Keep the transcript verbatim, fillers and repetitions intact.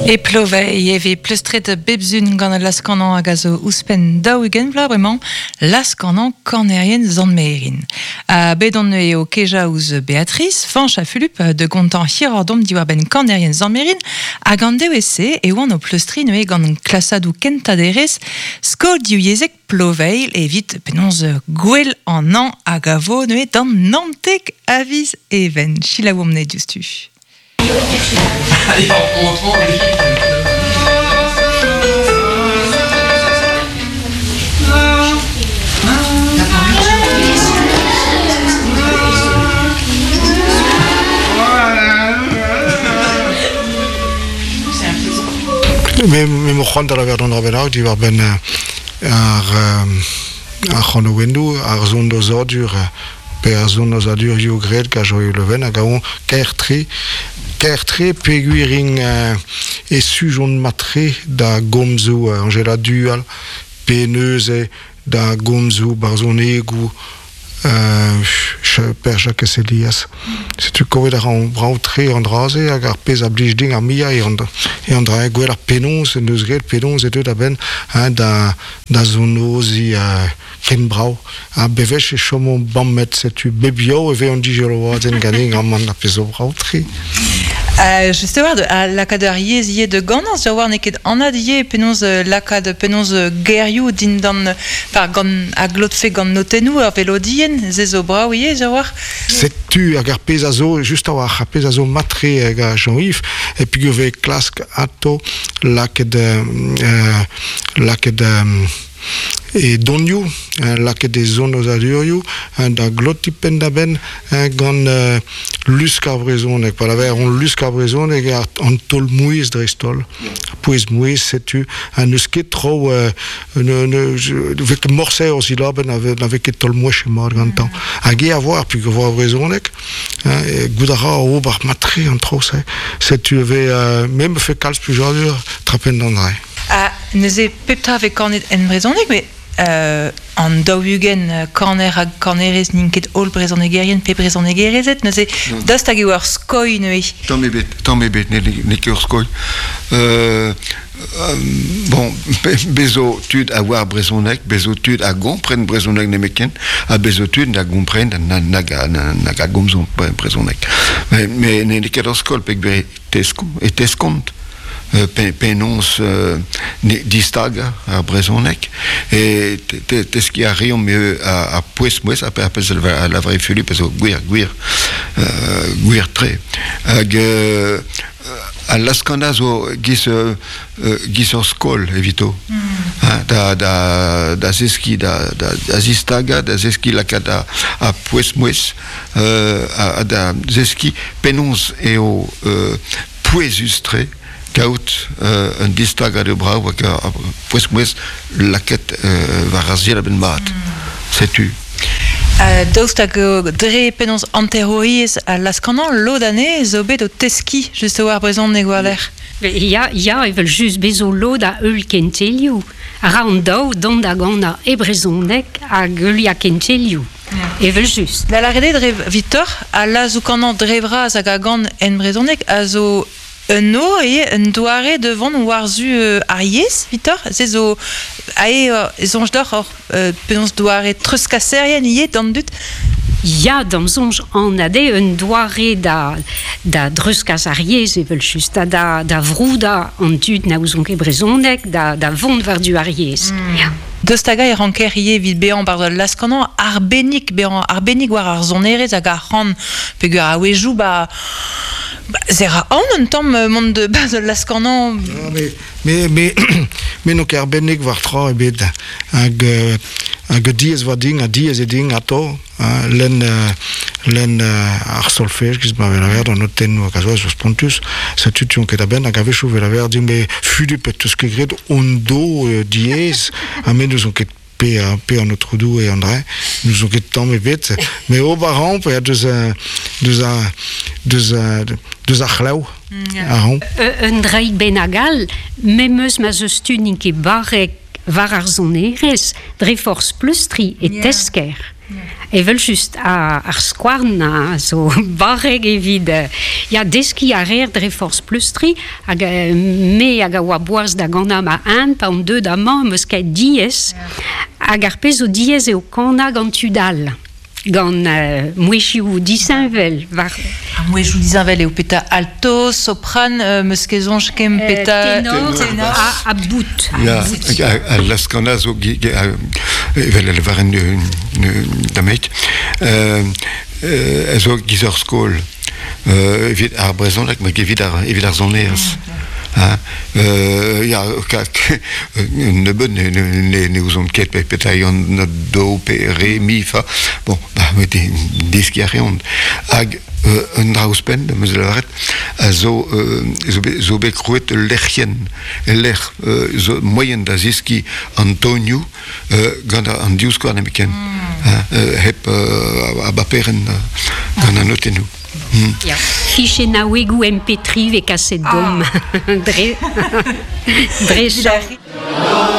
E plove eve plustret bebzun gant laskanan hag a zo ouspen daougen vla bremañ laskanan kornerien zanmeerin. A bedon eo keja ouz Beatrice, fanch a Philippe de gontan hirordom diwar ben kornerien zanmeerin hag an deo ese e oan o plustri noe gant klasadou kentaderez skol diou yezek ploveil evit penonz gwell an an hag a vo noe dan nantek aviz even. Chila oamne justu. Allez, on reprend les Mais mais mo khon dara verdon rabelau di war ben ar ar khono wendu ar zone dos ordures pe ar zone dos ordures yu gred ka joyeux leven a gaon kertri kertri peguiring et sujon matre da gomzo Angela Dual peneuse da gomzo barzonegu Euh, per Jacques Elias. Si tu connais en brautré en drase hag ar pez a blijding ar mia e an e an dra gwell ar penons en deus gret penons et da ben hein, da da zonosi uh, ken brau a bevech e chomon bammet setu bebio e ve an digelo den ganing an man a pezo brautré. Uh, just war de a lakad yez ye de gannans ja war neket anad ye penons uh, lakad penons uh, gerioù din dan par gant a glotfe gant notenou ar velodien zezo brau ye ja war setu hag ar pez a zo just a war a pez a zo matre hag a Jean-Yves e puis yo ve klask ato lakad uh, lakad um, e donioù laket de zonos adurioù da glotipen da ben gant uh, lusk ar brezonek pa laver on lusk ar brezonek an tol mouiz drestol pouez mouiz setu an eus ket tro uh, ne, ne, vek morser osi laben n'avek ket tol mouez mat gantan hag e a voir puis go voir brezonek goudara o bar matre an tro se setu ve uh, même fe kalz plus jardur trapen d'an dre. Ah, neuze pepta avec cornet en brezonek, mais euh, an daougen corner hag cornerez ninket ol brezonegerien pe brezonegérezet, neuze dast hag eo ar skoi neue. Tant me bet, tant me bet, ne, ne ket ur skoi. Euh, euh, bon, be, bezo tud a war brezonek, bezo tud a gompren brezonek nemeken, a bezo tud a gompren nag a gomzon brezonek. Mais, mais ne ket ur skol pek be et teskont. Uh, penons uh, distaga a brezonek et tes ki a riom me a, a pouez mouez a apes a la vraie fulu parce que gwir gwir uh, gwir tre hag uh, a laskanda zo gis uh, gis ur skol evito mm. ha, da da da zeski da da, da zistaga da zeski laka da a pouez mouez uh, a, a da zeski penons eo uh, pouezus tre Kaut uh, un distaga de bras ou que pues pues la quête uh, va raser la ben mat. C'est tu. Uh, Daoust hag dre penons anterroiez a laskanan lodane zo bet o teski just war brezon nego a l'air. Ja, ja, evel just bezo lod a eul kentelioù. A ra an daou don da gant a e brezonek a geul a kentelioù. Yeah. Evel just. La la rede dre Victor a la zo kanan dre vraz hag a gant en brezonek a zo un no e un doare devant war zu uh, ariez, Victor, c'est zo ae uh, zonj d'or or uh, penons doare truskaserien ie dan dut. Ja, dan zonj an ade un doare da da druskas ariez evel just da da, da vrouda an dut na ouzon ket brezonek da da vont var du ariez. Mm. Ja. Dostaga e ranker ie vid bean bar laskanan arbenik bean arbenik war ar zonerez hag ar ran pegur a wejou ba zera an un tamm mont de base laskanan. Mais mais mais mais no ker arbenik war tra e bet hag hag diez war ding a diez e ding ato len len ar solfège giz ma velaver dans notre ten no kazo so spontus sa tution ket a ben hag a vechou velaver ding me Philippe et tout ce que gred on do diez a men nous on ket pe a pe an notre dou et André nous on ket tamm e bet mais au baran pe a deus deus deus deus ar chlaou aron un dreig benagal memeus ma zeus tu ninke barek var ar zonerez dre force plus tri et yeah. Tesker Evel just a, ar skouarn zo barreg evit. Ya deski a reer dre force plus tri, hag euh, me hag a oa boaz da gana ma un, pa an deud amañ meus ket diez, hag ar pez o diez eo kana gant tudal. Gant euh, mouechioù disinvel. Var... Ah, mouechioù disinvel eo peta alto, sopran, euh, meus kezonj kem peta... Euh, tenor, tenor. A, a bout. Ja, a laskana zo evel el varen damet. Zo gizor skol. Evit ar brezhoneg, ma evit ar zoneaz. Ja, kak, ne ben ne ne ne ouzon ket pe petaion na do pe re mi fa. Bon, bah met diski a reont. Hag un drauspen de meus lavaret a zo zo be krouet lerchen ler zo moyen da ziski Antonio gant an diusko an emeken hep a baperen gant an otenou. Mm. Ja, fiche naouegou M P tri ve kaset dom. Ah. Dre... Dre...